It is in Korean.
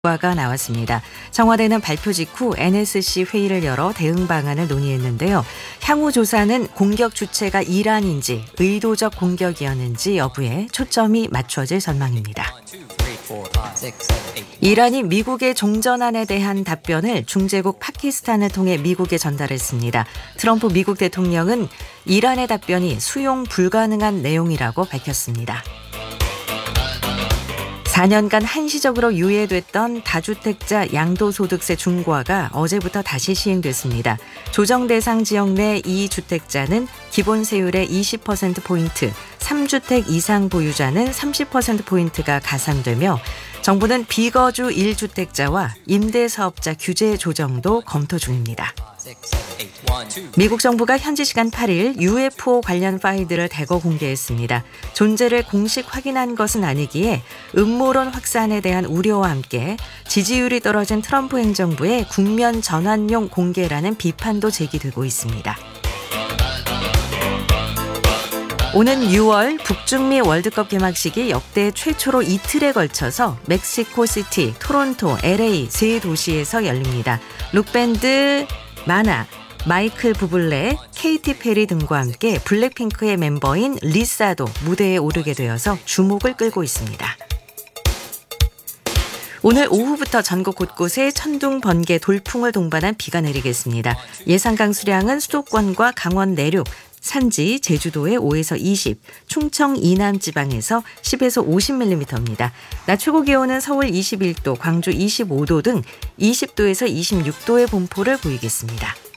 결과가 나왔습니다. 청와대는 발표 직후 NSC 회의를 열어 대응 방안을 논의했는데요. 향후 조사는 공격 주체가 이란인지 의도적 공격이었는지 여부에 초점이 맞춰질 전망입니다. 이란이 미국의 종전안에 대한 답변을 중재국 파키스탄을 통해 미국에 전달했습니다. 트럼프 미국 대통령은 이란의 답변이 수용 불가능한 내용이라고 밝혔습니다. 4년간 한시적으로 유예됐던 다주택자 양도소득세 중과가 어제부터 다시 시행됐습니다. 조정 대상 지역 내 2주택자는 기본 세율의 20%포인트, 3주택 이상 보유자는 30%포인트가 가산되며 정부는 비거주 1주택자와 임대사업자 규제 조정도 검토 중입니다. 미국 정부가 현지 시간 8일 UFO 관련 파일들을 대거 공개했습니다. 존재를 공식 확인한 것은 아니기에 음모론 확산에 대한 우려와 함께 지지율이 떨어진 트럼프 행정부의 국면 전환용 공개라는 비판도 제기되고 있습니다. 오는 6월 북중미 월드컵 개막식이 역대 최초로 이틀에 걸쳐서 멕시코시티, 토론토, LA 세 도시에서 열립니다. 록밴드 마나, 마이클 부블레, 케이티 페리 등과 함께 블랙핑크의 멤버인 리사도 무대에 오르게 되어서 주목을 끌고 있습니다. 오늘 오후부터 전국 곳곳에 천둥, 번개, 돌풍을 동반한 비가 내리겠습니다. 예상 강수량은 수도권과 강원 내륙, 산지, 제주도에 5에서 20, 충청 이남 지방에서 10에서 50mm입니다. 낮 최고 기온은 서울 21도, 광주 25도 등 20도에서 26도의 분포를 보이겠습니다.